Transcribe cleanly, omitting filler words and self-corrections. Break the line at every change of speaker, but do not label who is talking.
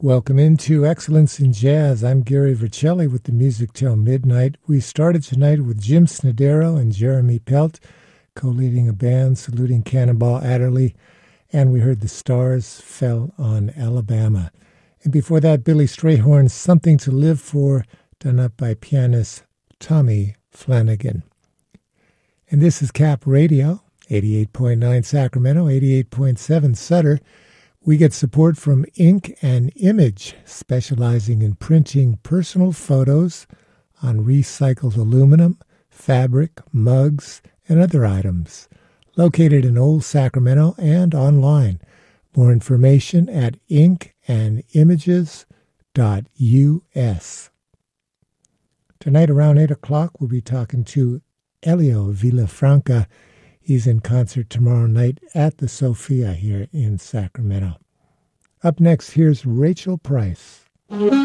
Welcome into Excellence in Jazz. I'm Gary Vercelli with the Music Till Midnight. We started tonight with Jim Snodero and Jeremy Pelt co-leading a band saluting Cannonball Adderley, and we heard The Stars Fell on Alabama. And before that, Billy Strayhorn's Something to Live For, done up by pianist Tommy Flanagan. And this is Cap Radio, 88.9 Sacramento, 88.7 Sutter. We get support from Ink and Image, specializing in printing personal photos on recycled aluminum, fabric, mugs, and other items. Located in Old Sacramento and online. More information at inkandimages.us. Tonight around 8 o'clock, we'll be talking to Elio Villafranca. He's in concert tomorrow night at the Sophia here in Sacramento. Up next, here's Rachel Price.